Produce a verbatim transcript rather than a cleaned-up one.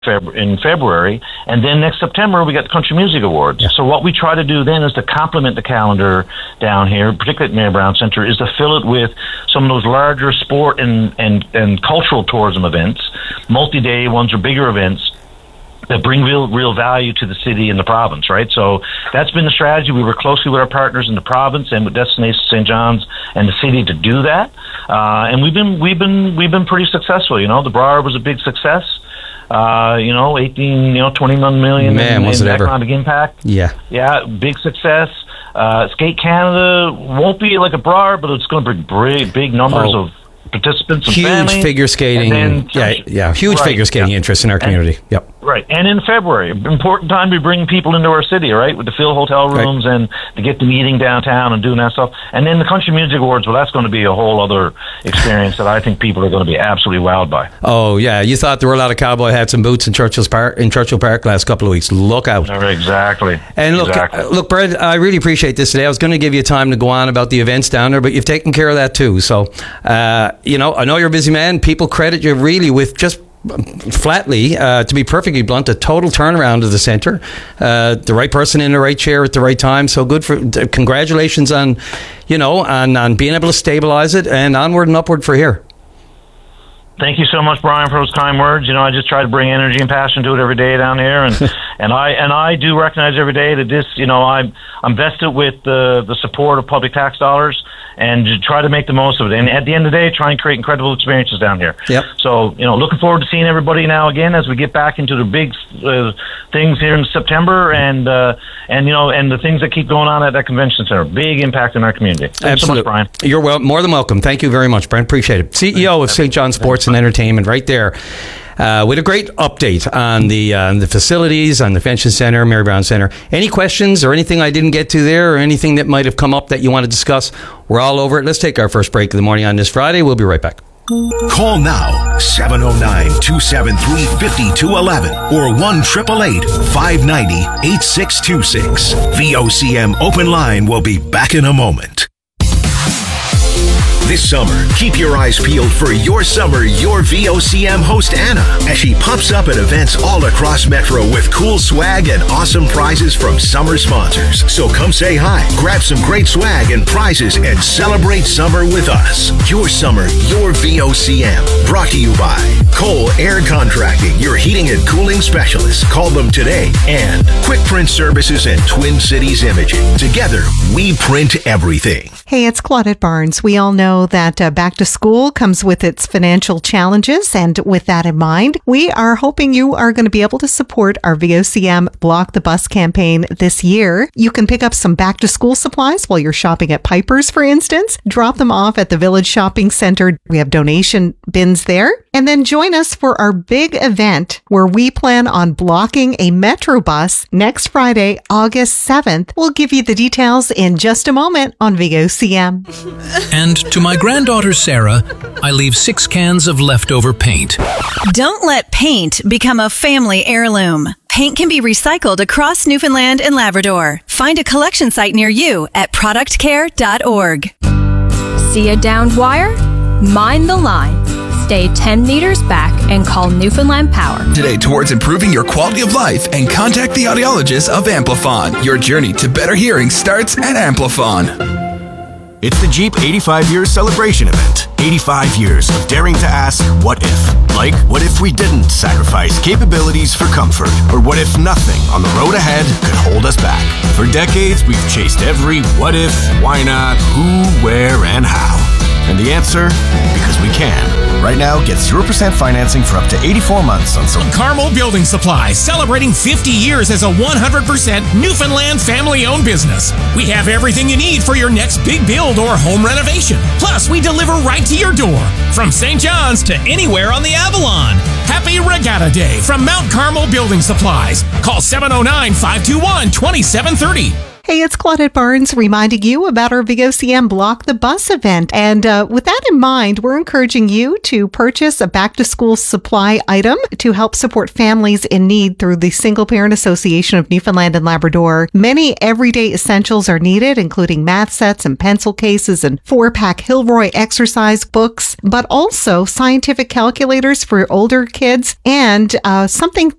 Feb- in February, and then next September we got the Country Music Awards. Yeah. So what we try to do then is to complement the calendar down here, particularly at Mayor Brown Center, is to fill it with some of those larger sport and, and, and cultural tourism events, multi-day ones or bigger events that bring real real value to the city and the province, right? So that's been the strategy. We work closely with our partners in the province and with Destination Saint John's and the city to do that, uh, and we've been we've been we've been pretty successful. You know, the Brar was a big success. Uh, you know, eighteen, you know, twenty-one million Man, in, was in it ever. economic impact. Yeah. Yeah, big success. Uh, Skate Canada won't be like a Brar, but it's going to bring big, big numbers Oh. of participants and Huge family. figure skating. And then- Yeah, yeah. Huge Right, figure skating yeah. interest in our community. And, yep. Right. And in February, important time to bring people into our city, right? With the Phil hotel rooms Right. and to get them eating downtown and doing that stuff. And then the Country Music Awards, well, that's going to be a whole other experience that I think people are going to be absolutely wowed by. Oh, yeah. You thought there were a lot of cowboy hats and boots in Churchill's Park, in Churchill Park last couple of weeks. Look out. Exactly. And look, exactly. uh, look, Brad, I really appreciate this today. I was going to give you time to go on about the events down there, but you've taken care of that too. So, uh, you know, I know you're a busy man. People credit you really with just flatly, uh, to be perfectly blunt, a total turnaround of the centre. Uh, the right person in the right chair at the right time. So good for, uh, congratulations on, you know, on, on being able to stabilise it and onward and upward for here. Thank you so much, Brian, for those kind words. You know, I just try to bring energy and passion to it every day down here, and and I and I do recognize every day that this, you know, I'm I'm vested with the the support of public tax dollars, and to try to make the most of it. And at the end of the day, try and create incredible experiences down here. Yep. So, you know, looking forward to seeing everybody now again as we get back into the big uh, things here in September, and uh, and you know, and the things that keep going on at that convention center. Big impact in our community. Thanks Absolutely. so much, Brian. You're well, more than welcome. Thank you very much, Brent. Appreciate it. C E O of Saint John Sports and Entertainment, right there, uh, with a great update on the uh, the facilities, on the Convention Center, Mary Brown Center. Any questions or anything I didn't get to there, or anything that might have come up that you want to discuss? We're all over it. Let's take our first break of the morning on this Friday. We'll be right back. Call now, seven oh nine, two seven three, five two one one or one eight eight eight, five nine zero, eight six two six. V O C M Open Line will be back in a moment. This summer, keep your eyes peeled for Your Summer, Your V O C M host Anna, as she pops up at events all across Metro with cool swag and awesome prizes from summer sponsors. So come say hi, grab some great swag and prizes, and celebrate summer with us. Your Summer, Your V O C M. Brought to you by Cole Air Contracting, your heating and cooling specialist. Call them today. And Quick Print Services and Twin Cities Imaging. Together, we print everything. Hey, it's Claudette Barnes. We all know that uh, back to school comes with its financial challenges, and with that in mind, we are hoping you are going to be able to support our V O C M Block the Bus campaign this year. You can pick up some back to school supplies while you're shopping at Piper's, for instance. Drop them off at the Village Shopping Center. We have donation bins there. And then join us for our big event where we plan on blocking a Metro bus next Friday, August seventh. We'll give you the details in just a moment on V O C M. And to my granddaughter Sarah, I leave six cans of leftover paint. Don't let paint become a family heirloom. Paint can be recycled across Newfoundland and Labrador. Find a collection site near you at product care dot org. See a downed wire? Mind the line. Stay ten meters back and call Newfoundland Power. Today towards improving your quality of life, and contact the audiologist of Amplifon. Your journey to better hearing starts at Amplifon. It's the Jeep eighty-five years celebration event. eighty-five years of daring to ask, what if? Like, what if we didn't sacrifice capabilities for comfort? Or what if nothing on the road ahead could hold us back? For decades, we've chased every what if, why not, who, where, and how. And the answer? Because we can. Right now, get zero percent financing for up to eighty-four months on some Carmel Building Supplies, celebrating fifty years as a one hundred percent Newfoundland family-owned business. We have everything you need for your next big build or home renovation. Plus, we deliver right to your door, from Saint John's to anywhere on the Avalon. Happy Regatta Day from Mount Carmel Building Supplies. Call seven oh nine, five two one, two seven three oh. Hey, it's Claudette Barnes reminding you about our V O C M Block the Bus event. And uh, with that in mind, we're encouraging you to purchase a back-to-school supply item to help support families in need through the Single Parent Association of Newfoundland and Labrador. Many everyday essentials are needed, including math sets and pencil cases and four-pack Hilroy exercise books, but also scientific calculators for older kids and uh, something